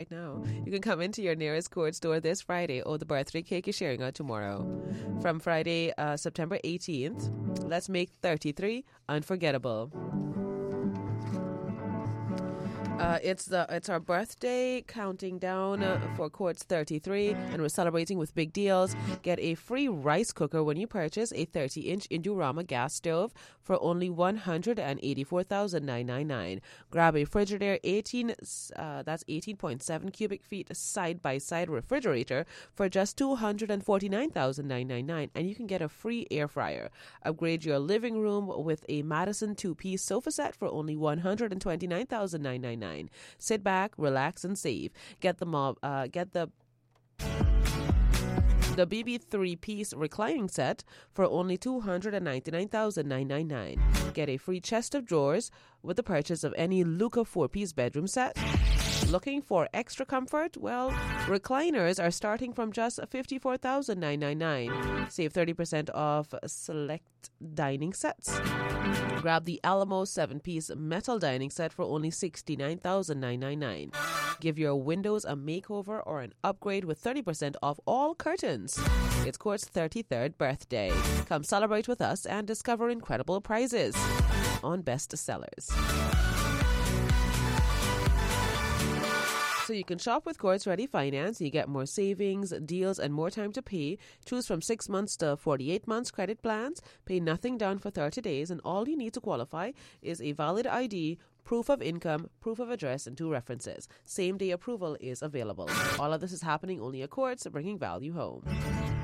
right now. You can come into your nearest Court store this Friday, or the birthday cake is sharing out tomorrow. From Friday, September 18th, let's make 33 unforgettable. It's our birthday counting down for Quartz 33, and we're celebrating with big deals. Get a free rice cooker when you purchase a 30-inch Indurama gas stove for only $184,999. Grab a Frigidaire 18.7 cubic feet side-by-side refrigerator for just $249,999, and you can get a free air fryer. Upgrade your living room with a Madison 2-piece sofa set for only $129,999. Sit back, relax, and save. Get the BB 3-piece reclining set for only $299,999. Get a free chest of drawers with the purchase of any Luca 4-piece bedroom set. Looking for extra comfort? Well, recliners are starting from just $54,999. Save 30% off select dining sets. Grab the Alamo 7-piece metal dining set for only $69,999. Give your windows a makeover or an upgrade with 30% off all curtains. It's Court's 33rd birthday. Come celebrate with us and discover incredible prizes on bestsellers. So you can shop with Courts Ready Finance. You get more savings, deals, and more time to pay. Choose from 6 months to 48 months credit plans. Pay nothing down for 30 days, and all you need to qualify is a valid ID, proof of income, proof of address, and 2 references. Same-day approval is available. All of this is happening only at Courts, bringing value home.